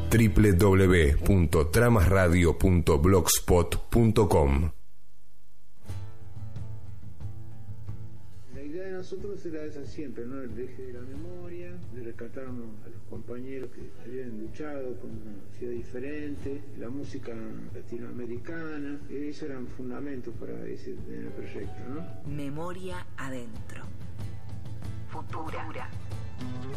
www.tramasradio.blogspot.com. La idea de nosotros era esa siempre, ¿no? El eje de la memoria, de rescatar a los compañeros que habían luchado por una ciudad diferente, la música latinoamericana, esos eran fundamentos para ese proyecto, ¿no? Memoria adentro. Futura.